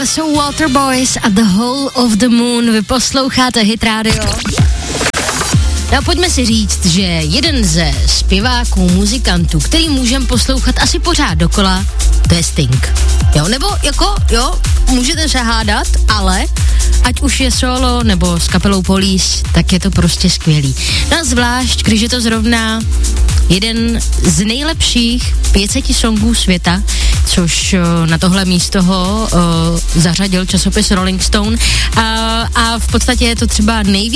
Tohle jsou Waterboys a The Hole of the Moon. Vy posloucháte Hit Radio. No a pojďme si říct, že jeden ze zpěváků, muzikantů, který můžeme poslouchat asi pořád dokola, to je Sting. Jo, nebo jo, můžete se hádat, ale ať už je solo nebo s kapelou Police, tak je to prostě skvělý. No a zvlášť, když je to zrovna jeden z nejlepších 500 songů světa, což na tohle místo ho zařadil časopis Rolling Stone a v podstatě je to třeba největší